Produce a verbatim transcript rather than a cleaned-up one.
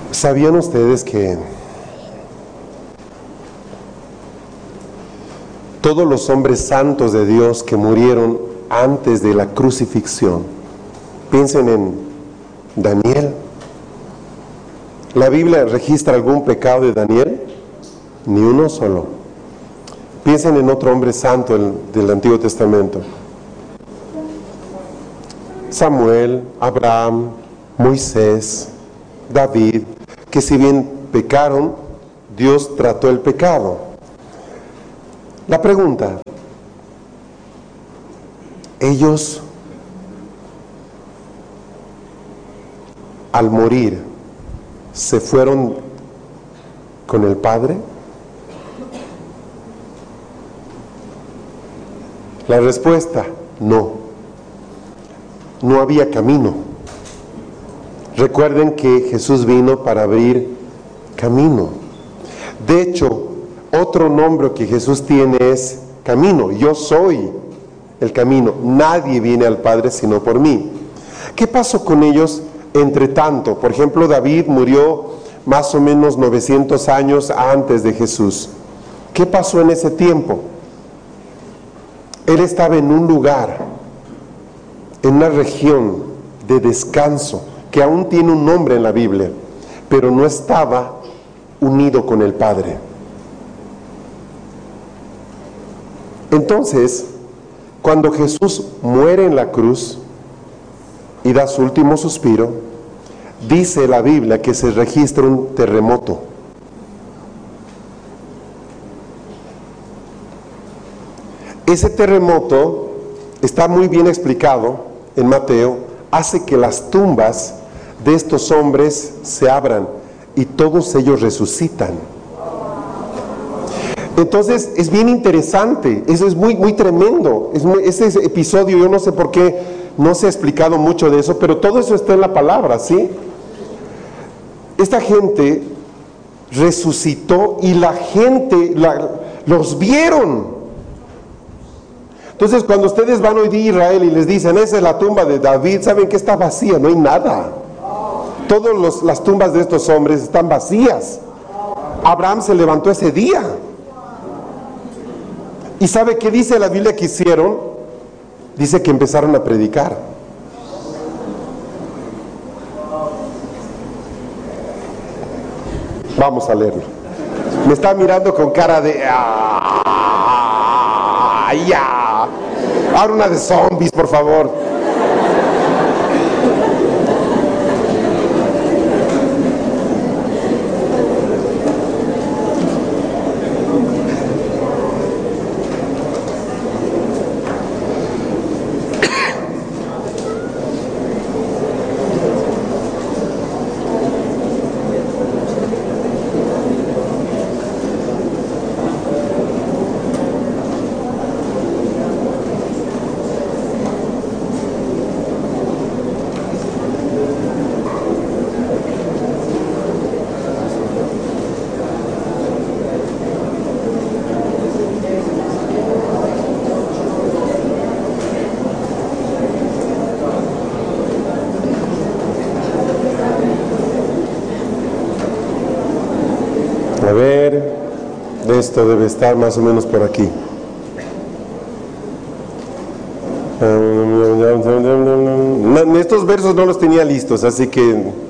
¿Sabían ustedes que todos los hombres santos de Dios que murieron antes de la crucifixión, piensen en Daniel, ¿la Biblia registra algún pecado de Daniel? Ni uno solo. Piensen en otro hombre santo del, del Antiguo Testamento: Samuel, Abraham, Moisés, David, que si bien pecaron, Dios trató el pecado. La pregunta: ellos al morir se fueron con el Padre. La respuesta: no. No había camino. Recuerden que Jesús vino para abrir camino. De hecho, otro nombre que Jesús tiene es camino. Yo soy el camino. Nadie viene al Padre sino por mí. ¿Qué pasó con ellos entre tanto? Por ejemplo, David murió más o menos novecientos años antes de Jesús. ¿Qué pasó en ese tiempo? Él estaba en un lugar, en una región de descanso, que aún tiene un nombre en la Biblia, pero no estaba unido con el Padre. Entonces, cuando Jesús muere en la cruz y da su último suspiro, dice la Biblia que se registra un terremoto. Ese terremoto está muy bien explicado en Mateo, hace que las tumbas de estos hombres se abran y todos ellos resucitan. Entonces es bien interesante, eso es muy, muy tremendo. Es muy, ese episodio, yo no sé por qué no se ha explicado mucho de eso, pero todo eso está en la palabra, ¿sí? Esta gente resucitó y la gente la, los vieron. Entonces, cuando ustedes van hoy día a Israel y les dicen, esa es la tumba de David, saben que está vacía, no hay nada. Todas las tumbas de estos hombres están vacías. Abraham se levantó ese día. ¿Y sabe qué dice la Biblia que hicieron? Dice que empezaron a predicar. Vamos a leerlo. Me está mirando con cara de... ¡Ah, ya! Ahora una de zombies, por favor. A ver, esto debe estar más o menos por aquí. Estos versos no los tenía listos, así que